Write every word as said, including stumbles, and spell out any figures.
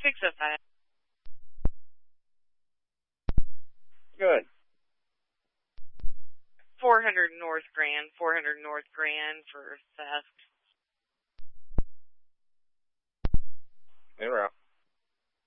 six oh five. Good. four hundred North Grand, four hundred North Grand for theft.